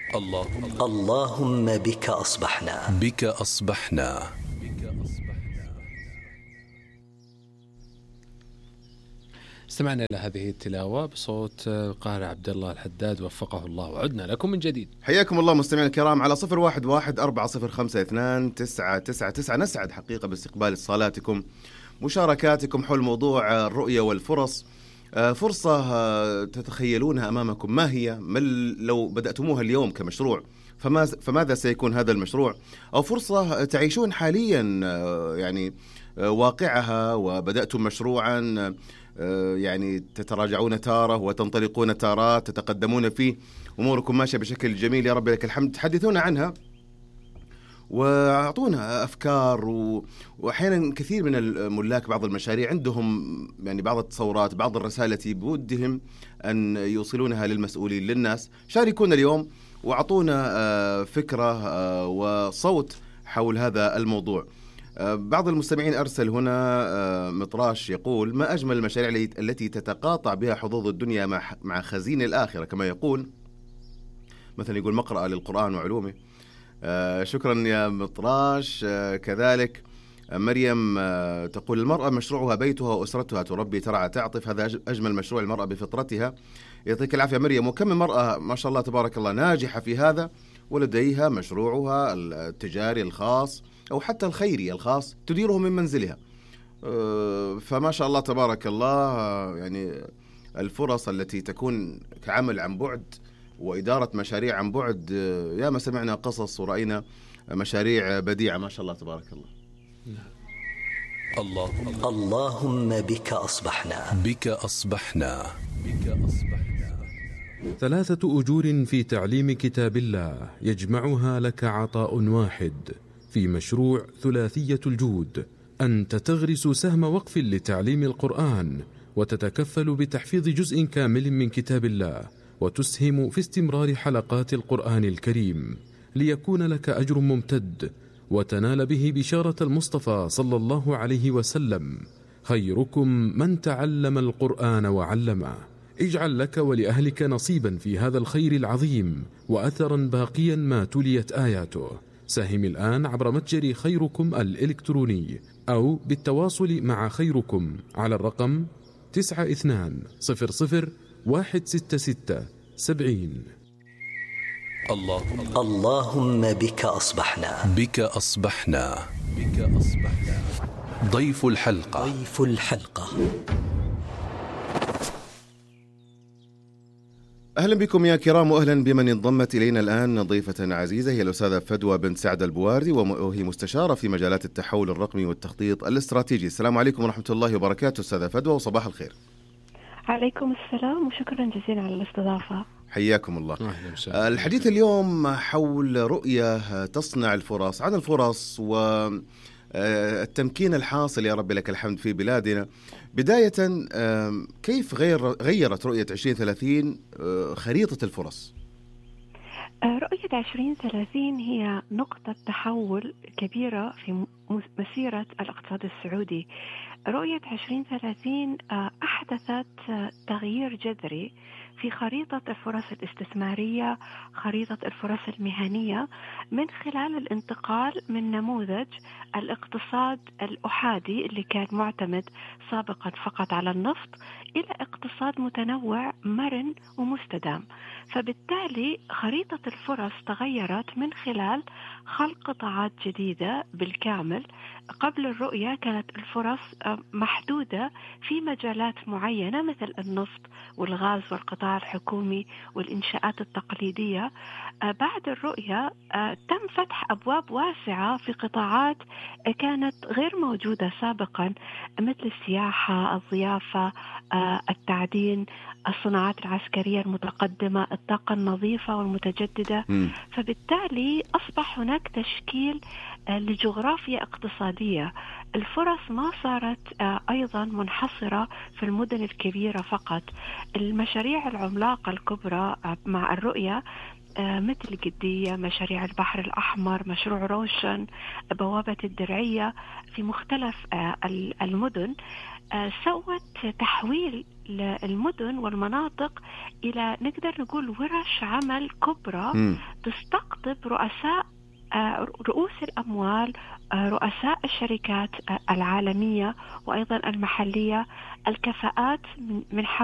اللهم بك أصبحنا. بك أصبحنا. استمعنا إلى هذه التلاوة بصوت قارئ عبد الله الحداد وفقه الله، وعدنا لكم من جديد. حياكم الله مستمعينا الكرام على 0114052999. نسعد حقيقة باستقبال اتصالاتكم، مشاركاتكم حول موضوع الرؤية والفرص. فرصة تتخيلونها أمامكم ما هي؟ لو بدأتموها اليوم كمشروع فماذا سيكون هذا المشروع؟ أو فرصة تعيشون حاليا يعني واقعها وبدأتم مشروعا، يعني تتراجعون تارة وتنطلقون تارات، تتقدمون فيه، أموركم ماشية بشكل جميل يا رب لك الحمد. تحدثونا عنها وأعطونا أفكار. وأحيانا كثير من الملاك بعض المشاريع عندهم يعني بعض التصورات، بعض الرسائل التي بودهم أن يوصلونها للمسؤولين للناس. شاركونا اليوم وأعطونا فكرة وصوت حول هذا الموضوع. بعض المستمعين أرسل هنا مطراش يقول: ما أجمل المشاريع التي تتقاطع بها حظوظ الدنيا مع خزين الآخرة، كما يقول مثلا يقول مقرأة للقرآن وعلومه. شكرا يا مطراش. كذلك مريم تقول: المرأة مشروعها بيتها وأسرتها، تربي ترعى تعطف، هذا أجمل مشروع المرأة بفطرتها. يعطيك العافية مريم. وكم من مرأة ما شاء الله تبارك الله ناجحة في هذا ولديها مشروعها التجاري الخاص أو حتى الخيري الخاص تديره من منزلها. فما شاء الله تبارك الله، يعني الفرص التي تكون كعمل عن بعد وإدارة مشاريع عن بعد، يا ما سمعنا قصص ورأينا مشاريع بديعة ما شاء الله تبارك الله. اللهم بك أصبحنا. بك أصبحنا. 3 أجور في تعليم كتاب الله يجمعها لك عطاء واحد في مشروع ثلاثية الجود. أنت تغرس سهم وقف لتعليم القرآن وتتكفل بتحفيظ جزء كامل من كتاب الله، وتسهم في استمرار حلقات القرآن الكريم ليكون لك أجر ممتد وتنال به بشارة المصطفى صلى الله عليه وسلم: خيركم من تعلم القرآن وعلمه. اجعل لك ولأهلك نصيبا في هذا الخير العظيم وأثرا باقيا ما تليت آياته. ساهم الآن عبر متجر خيركم الإلكتروني أو بالتواصل مع خيركم على الرقم 9200 166 70. اللهم بك أصبحنا. بك أصبحنا. بك أصبحنا. ضيف الحلقة. ضيف الحلقة. أهلا بكم يا كرام، وأهلا بمن انضمت إلينا الآن. ضيفة عزيزة هي الأستاذة فدوى بنت سعد البواردي، وهي مستشارة في مجالات التحول الرقمي والتخطيط الاستراتيجي. السلام عليكم ورحمة الله وبركاته أستاذة فدوى، وصباح الخير. عليكم السلام وشكرا جزيلا على الاستضافة. حياكم الله. الحديث اليوم حول رؤية تصنع الفرص، عن الفرص والتمكين الحاصل يا رب لك الحمد في بلادنا. بداية، كيف غيرت رؤية 2030 خريطة الفرص؟ رؤية 2030 هي نقطة تحول كبيرة في مسيرة الاقتصاد السعودي. رؤية 2030 أحدثت تغيير جذري في خريطة الفرص الاستثمارية، خريطة الفرص المهنية، من خلال الانتقال من نموذج الاقتصاد الأحادي اللي كان معتمد سابقا فقط على النفط إلى اقتصاد متنوع مرن ومستدام. فبالتالي خريطة الفرص تغيرت من خلال خلق قطاعات جديدة بالكامل. قبل الرؤية كانت الفرص محدودة في مجالات معينة مثل النفط والغاز والقطاع الحكومي والإنشاءات التقليدية. بعد الرؤية تم فتح أبواب واسعة في قطاعات كانت غير موجودة سابقا، مثل السياحة، الضيافة، التعدين، الصناعات العسكرية المتقدمة، الطاقة النظيفة والمتجددة. فبالتالي أصبح هناك تشكيل لجغرافيا اقتصادية. الفرص ما صارت أيضا منحصرة في المدن الكبيرة فقط. المشاريع العملاقة الكبرى مع الرؤية مثل قدية، مشاريع البحر الأحمر، مشروع روشن، بوابة الدرعية، في مختلف المدن، سوت تحويل المدن والمناطق إلى نقدر نقول ورش عمل كبرى تستقطب رؤوس الأموال، رؤساء الشركات العالمية وأيضا المحلية، الكفاءات من حول